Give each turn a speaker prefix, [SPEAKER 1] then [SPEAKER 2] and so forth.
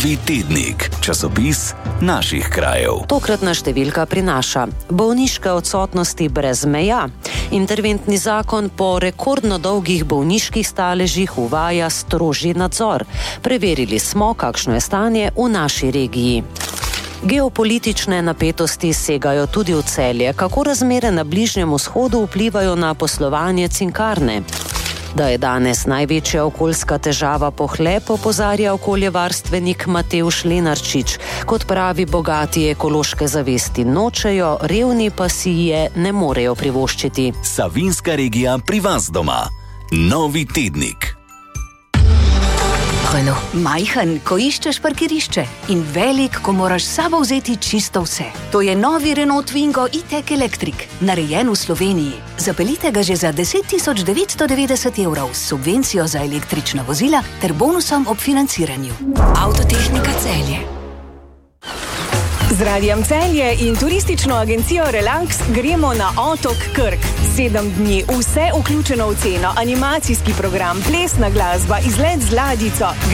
[SPEAKER 1] Novi tednik, časopis naših krajev.
[SPEAKER 2] Tokratna številka prinaša bolniške odsotnosti brez meja. Interventni zakon po rekordno dolgih bolniških staležih uvaja strožji nadzor. Preverili smo, kakšno je stanje v naši regiji. Geopolitične napetosti segajo tudi v Celje. Kako razmere na Bližnjem vzhodu vplivajo na poslovanje Cinkarne? Da je danes največja okoljska težava pohlep, opozarja okoljevarstvenik Matevž Lenarčič. Kot pravi, bogati ekološke zavesti nočejo, revni pa si je ne morejo privoščiti.
[SPEAKER 1] Savinjska regija pri vas doma. Novi tednik.
[SPEAKER 3] Majhen, ko iščeš parkirišče, in velik, ko moraš s sabo vzeti čisto vse. To je novi Renault Twingo E-Tech Electric, narejen v Sloveniji. Zapeljite ga že za 10.990 € s subvencijo za električna vozila ter bonusom ob financiranju. Avtotehnika Celje.
[SPEAKER 4] Z Radijem Celje in turistično agencijo Relax gremo na otok Krk. 7 dni, vse vključeno v ceno, animacijski program, plesna glasba, izlet z ladjico.